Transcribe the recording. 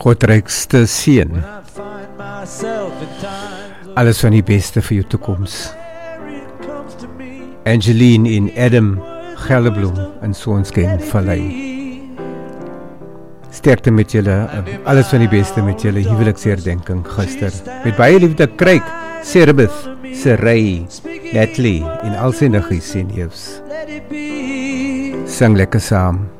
Godrykste seën. Alles van die beste vir jou toekoms. Angeline en Adam Gellebloem in Soonskyn Vallei. Sterkte met julle, alles van die beste met julle huweliksherdenking gister. Met baie liefde Kryk, Serbith, Seray, Natalie en al sy niggies en neefs. Sing lekker saam.